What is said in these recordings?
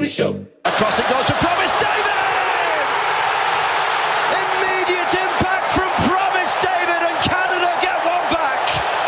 Show. Across it goes to Promise David! Immediate impact from Promise David, and Canada get one back.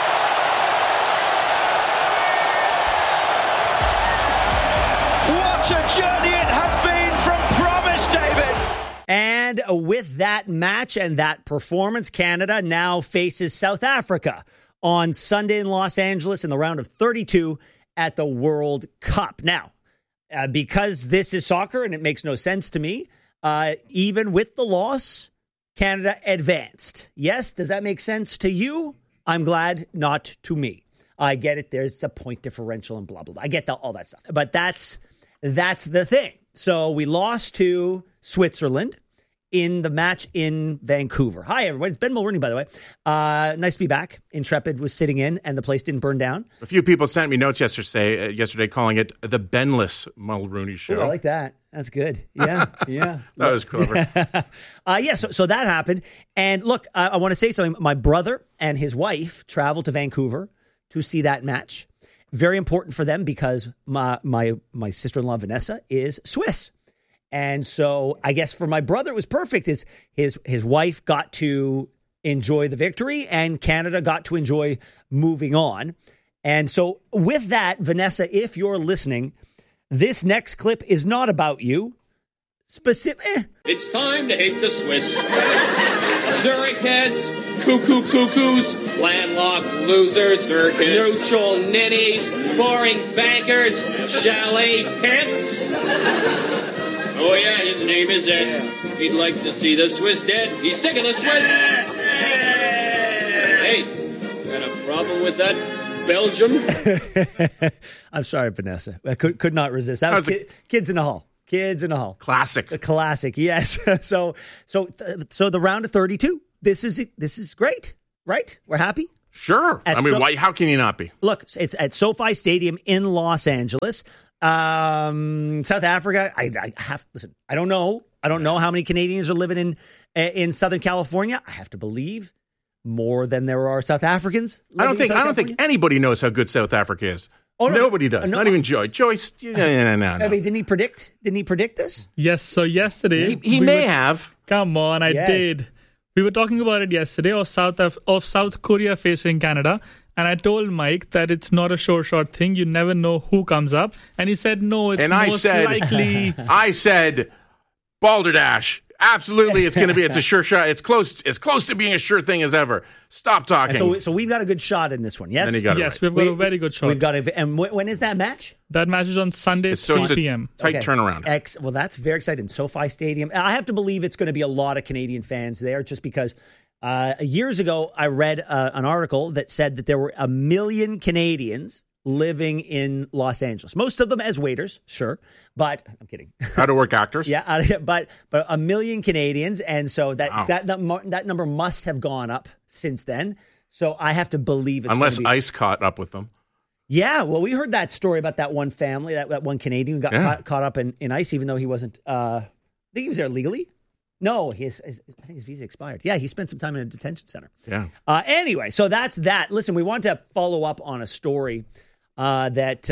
What a journey it has been from Promise David. And with that match and that performance, Canada now faces South Africa on Sunday in Los Angeles in the round of 32 at the World Cup. Now, because this is soccer and it makes no sense to me, even with the loss, Canada advanced. Yes, does that make sense to you? I'm glad, not to me. I get it. There's a point differential and blah, blah, blah. I get all that stuff. But that's the thing. So we lost to Switzerland in the match in Vancouver. Hi, everyone. It's Ben Mulroney, by the way. Nice to be back. Intrepid was sitting in, and the place didn't burn down. A few people sent me notes yesterday calling it the Benless Mulroney Show. Ooh, I like that. That's good. Yeah, yeah. That was clever. So that happened. And look, I want to say something. My brother and his wife traveled to Vancouver to see that match. Very important for them because my sister-in-law, Vanessa, is Swiss. And so I guess for my brother, it was perfect. His wife got to enjoy the victory and Canada got to enjoy moving on. And so with that, Vanessa, if you're listening, this next clip is not about you. It's time to hate the Swiss. Zurich heads, cuckoos, landlocked losers, neutral ninnies, boring bankers, chalet pimps. Oh yeah, his name is Ed. He'd like to see the Swiss dead. He's sick of the Swiss. Hey, got a problem with that, Belgium? I'm sorry, Vanessa. I could not resist. That was Kids in the Hall. Kids in the Hall. Classic. A classic, yes. So the round of 32. This is great, right? We're happy? Sure. How can you not be? Look, it's at SoFi Stadium in Los Angeles. South Africa, listen, I don't know how many Canadians are living in Southern California. I have to believe more than there are South Africans. I don't think anybody knows how good South Africa is. Oh, no, nobody does. No. Not even Joyce. No. Didn't he predict this? Yes. So yesterday he may have. Come on, I did. We were talking about it yesterday of South Korea facing Canada. And I told Mike that it's not a sure shot thing. You never know who comes up. And he said, no, it's likely. I said, balderdash. Absolutely, it's a sure shot. It's close to being a sure thing as ever. Stop talking. So we've got a good shot in this one, yes? We've got a very good shot. We've got and when is that match? That match is on Sunday, 3 p.m. Tight turnaround. Well, that's very exciting. SoFi Stadium. I have to believe it's going to be a lot of Canadian fans there just because years ago I read an article that said that there were 1 million Canadians living in Los Angeles. Most of them as waiters, sure. But I'm kidding. How to work actors. Yeah, but 1 million Canadians. And so that number must have gone up since then. So I have to believe it's unless ICE caught up with them. Yeah, well, we heard that story about that one family, that one Canadian who got caught up in ICE, even though he wasn't, I think he was there legally. No, I think his visa expired. Yeah, he spent some time in a detention center. Yeah. Anyway, so that's that. Listen, we want to follow up on a story that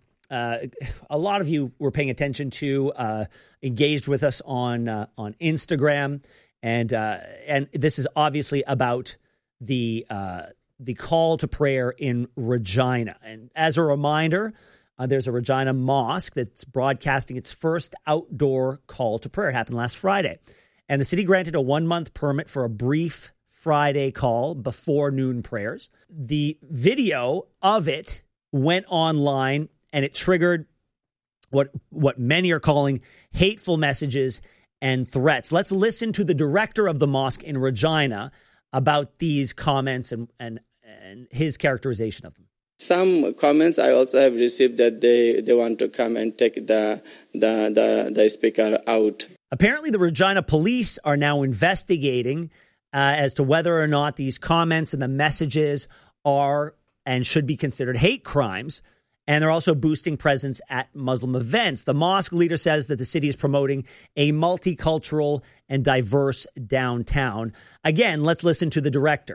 a lot of you were paying attention to, engaged with us on Instagram, and this is obviously about the call to prayer in Regina. And as a reminder, there's a Regina mosque that's broadcasting its first outdoor call to prayer. It happened last Friday. And the city granted a 1-month permit for a brief Friday call before noon prayers. The video of it went online and it triggered what many are calling hateful messages and threats. Let's listen to the director of the mosque in Regina about these comments and his characterization of them. Some comments I also have received that they want to come and take the speaker out. Apparently, the Regina police are now investigating as to whether or not these comments and the messages are and should be considered hate crimes. And they're also boosting presence at Muslim events. The mosque leader says that the city is promoting a multicultural and diverse downtown. Again, let's listen to the director.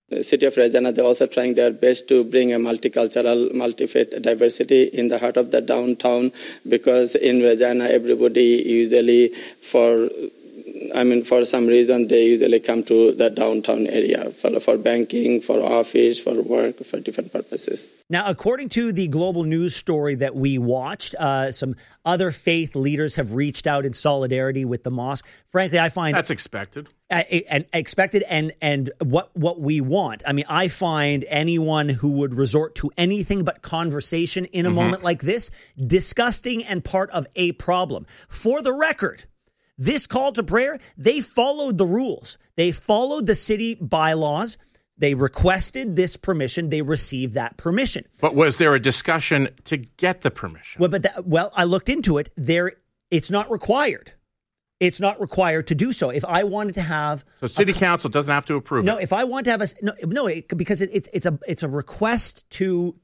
city of Regina, they're also trying their best to bring a multicultural, multi-faith diversity in the heart of the downtown, because in Regina, everybody usually for some reason, they usually come to the downtown area for banking, for office, for work, for different purposes. Now, according to the global news story that we watched, some other faith leaders have reached out in solidarity with the mosque. Frankly, I find that's expected. Expected and what we want. I mean, I find anyone who would resort to anything but conversation in a moment like this disgusting and part of a problem. For the record, this call to prayer, they followed the rules. They followed the city bylaws. They requested this permission. They received that permission. But was there a discussion to get the permission? Well, I looked into it. It's not required. It's not required to do so. If I wanted to have, so city council doesn't have to approve. No, if I want to have because it's a request to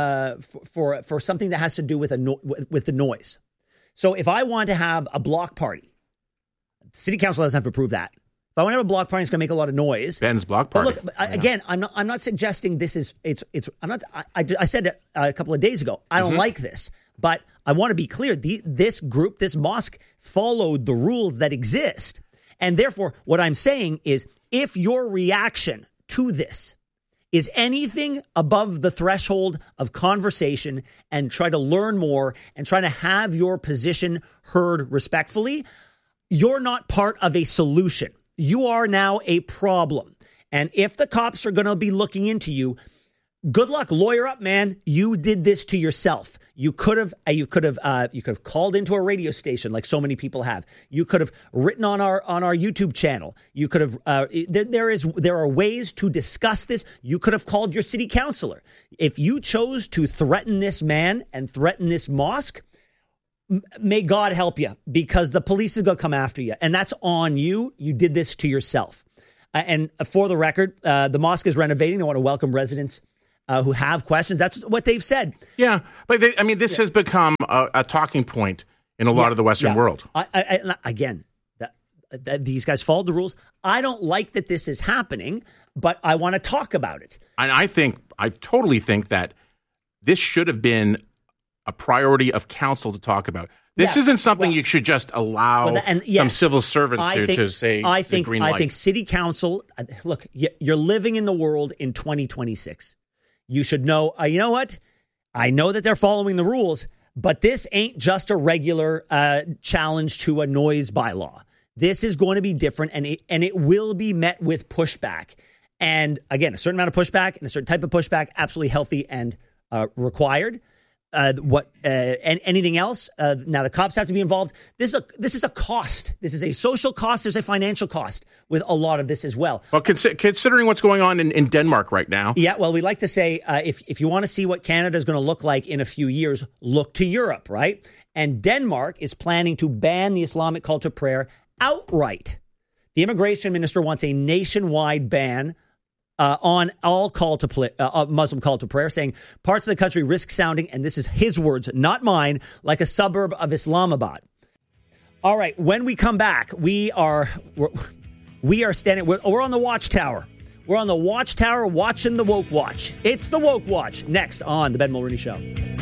for something that has to do with with the noise. So if I want to have a block party, city council doesn't have to approve that. If I want to have a block party, it's going to make a lot of noise. Ben's block party. But look, again, I'm not suggesting this is I said it a couple of days ago. I don't like this, but I want to be clear. This group, this mosque, followed the rules that exist, and therefore, what I'm saying is, if your reaction to this is anything above the threshold of conversation and try to learn more and try to have your position heard respectfully, you're not part of a solution. You are now a problem. And if the cops are going to be looking into you, good luck, lawyer up, man. You did this to yourself. You could have called into a radio station like so many people have. You could have written on our YouTube channel. You could have. There are ways to discuss this. You could have called your city councilor. If you chose to threaten this man and threaten this mosque, may God help you, because the police is going to come after you. And that's on you. You did this to yourself. And for the record, the mosque is renovating. They want to welcome residents who have questions. That's what they've said. Yeah. But this has become a talking point in a lot of the Western world. These guys followed the rules. I don't like that this is happening, but I want to talk about it. And I totally think that this should have been a priority of council to talk about. This isn't something you should just allow some civil servant to say the green light. I think city council, look, you're living in the world in 2026. You should know, you know what? I know that they're following the rules, but this ain't just a regular challenge to a noise bylaw. This is going to be different, and it will be met with pushback. And again, a certain amount of pushback and a certain type of pushback, absolutely healthy and required. Anything else? Now the cops have to be involved. This is a cost. This is a social cost. There's a financial cost with a lot of this as well. Well, considering what's going on in Denmark right now. Yeah, well, we like to say if you want to see what Canada is going to look like in a few years, look to Europe, right? And Denmark is planning to ban the Islamic call to prayer outright. The immigration minister wants a nationwide ban on all Muslim call to prayer, saying parts of the country risk sounding, and this is his words, not mine, like a suburb of Islamabad. All right, when we come back, we're standing. We're on the watchtower. We're on the watchtower watching the Woke Watch. It's the Woke Watch next on the Ben Mulroney Show.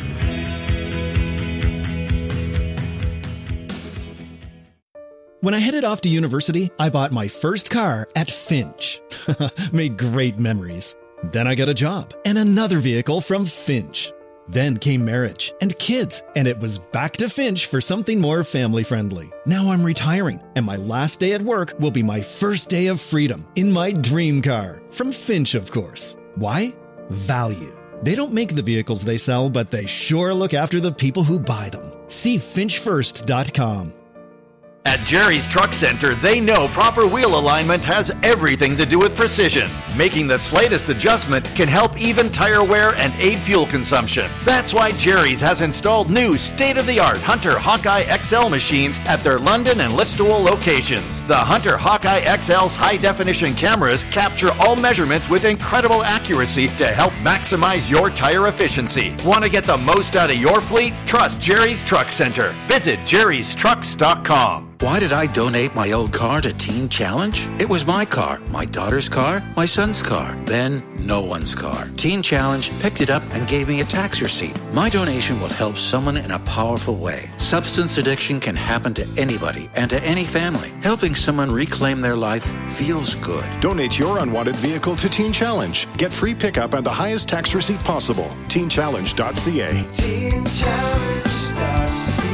When I headed off to university, I bought my first car at Finch. Made great memories. Then I got a job and another vehicle from Finch. Then came marriage and kids, and it was back to Finch for something more family-friendly. Now I'm retiring, and my last day at work will be my first day of freedom in my dream car. From Finch, of course. Why? Value. They don't make the vehicles they sell, but they sure look after the people who buy them. See finchfirst.com. At Jerry's Truck Center, they know proper wheel alignment has everything to do with precision. Making the slightest adjustment can help even tire wear and aid fuel consumption. That's why Jerry's has installed new state-of-the-art Hunter Hawkeye XL machines at their London and Listowel locations. The Hunter Hawkeye XL's high-definition cameras capture all measurements with incredible accuracy to help maximize your tire efficiency. Want to get the most out of your fleet? Trust Jerry's Truck Center. Visit jerrystrucks.com. Why did I donate my old car to Teen Challenge? It was my car, my daughter's car, my son's car, then no one's car. Teen Challenge picked it up and gave me a tax receipt. My donation will help someone in a powerful way. Substance addiction can happen to anybody and to any family. Helping someone reclaim their life feels good. Donate your unwanted vehicle to Teen Challenge. Get free pickup and the highest tax receipt possible. TeenChallenge.ca. TeenChallenge.ca.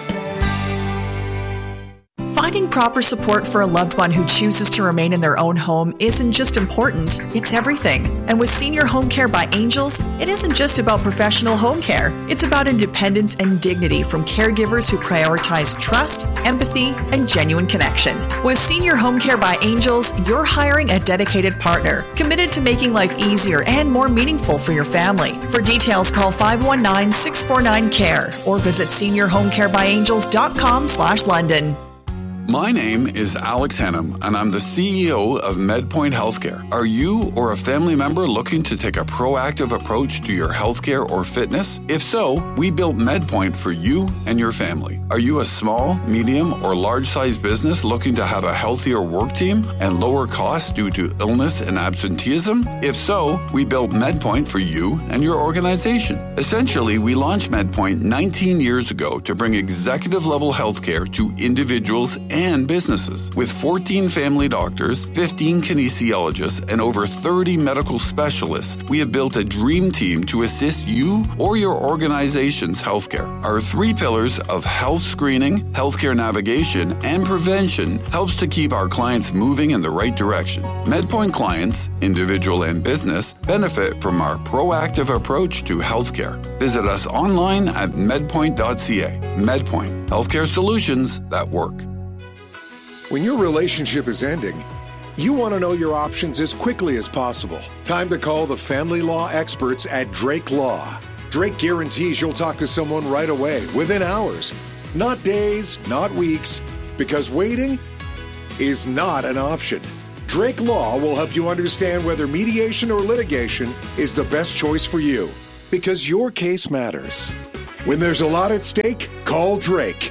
Finding proper support for a loved one who chooses to remain in their own home isn't just important, it's everything. And with Senior Home Care by Angels, it isn't just about professional home care. It's about independence and dignity from caregivers who prioritize trust, empathy, and genuine connection. With Senior Home Care by Angels, you're hiring a dedicated partner, committed to making life easier and more meaningful for your family. For details, call 519-649-CARE or visit seniorhomecarebyangels.com/London. My name is Alex Hennam, and I'm the CEO of MedPoint Healthcare. Are you or a family member looking to take a proactive approach to your healthcare or fitness? If so, we built MedPoint for you and your family. Are you a small, medium, or large-sized business looking to have a healthier work team and lower costs due to illness and absenteeism? If so, we built MedPoint for you and your organization. Essentially, we launched MedPoint 19 years ago to bring executive-level healthcare to individuals and businesses. With 14 family doctors, 15 kinesiologists, and over 30 medical specialists, we have built a dream team to assist you or your organization's healthcare. Our 3 pillars of health screening, healthcare navigation, and prevention helps to keep our clients moving in the right direction. MedPoint clients, individual and business, benefit from our proactive approach to healthcare. Visit us online at medpoint.ca. MedPoint, healthcare solutions that work. When your relationship is ending, you want to know your options as quickly as possible. Time to call the family law experts at Drake Law. Drake guarantees you'll talk to someone right away, within hours. Not days, not weeks, because waiting is not an option. Drake Law will help you understand whether mediation or litigation is the best choice for you, because your case matters. When there's a lot at stake, call Drake.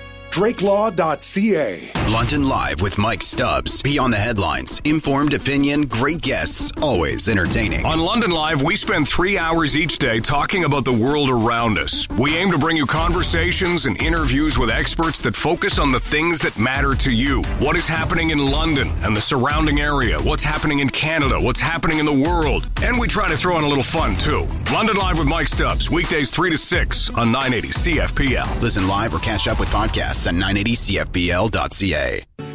DrakeLaw.ca. London Live with Mike Stubbs. Beyond the headlines. Informed opinion, great guests, always entertaining. On London Live, we spend 3 hours each day talking about the world around us. We aim to bring you conversations and interviews with experts that focus on the things that matter to you. What is happening in London and the surrounding area? What's happening in Canada? What's happening in the world? And we try to throw in a little fun, too. London Live with Mike Stubbs. Weekdays 3 to 6 on 980 CFPL. Listen live or catch up with podcasts at 980CFPL.ca.